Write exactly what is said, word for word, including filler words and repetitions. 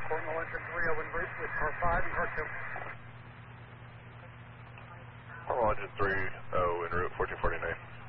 Colonial Engine three oh en route with car five and car two. Colonial Engine three oh en route, fourteen forty-nine.